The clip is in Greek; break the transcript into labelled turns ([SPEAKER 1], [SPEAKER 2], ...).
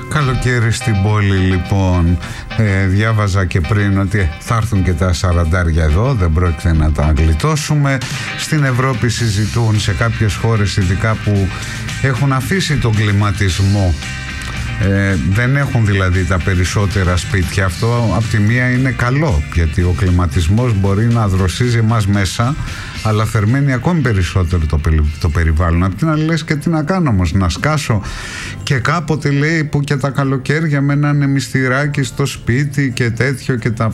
[SPEAKER 1] Καλοκαίρι στην πόλη λοιπόν. Διάβαζα και πριν ότι θα έρθουν και τα 40 εδώ, δεν πρόκειται να τα γλιτώσουμε. Στην Ευρώπη συζητούν σε κάποιες χώρες ειδικά που έχουν αφήσει τον κλιματισμό, δεν έχουν δηλαδή τα περισσότερα σπίτια. Αυτό απ' τη μία είναι καλό, γιατί ο κλιματισμός μπορεί να δροσίζει εμάς μέσα, αλλά θερμαίνει ακόμη περισσότερο το περιβάλλον. Απ' την άλλη λες, και τι να κάνω όμως, να σκάσω? Και κάποτε λέει που και τα καλοκαίρια με ένα μυστηράκι στο σπίτι και τέτοιο και τα